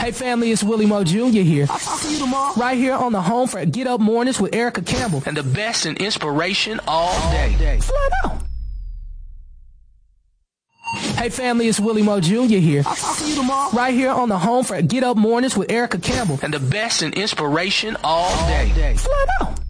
Hey family, it's Willie Mo Jr. here. I'll talk to you tomorrow. Right here on the home for Get Up Mornings with Erica Campbell. And the best in inspiration all day. Flat out. Hey family, it's Willie Mo Jr. here. I'll talk to you tomorrow. Right here on the home for Get Up Mornings with Erica Campbell. And the best in inspiration all day. Flat out.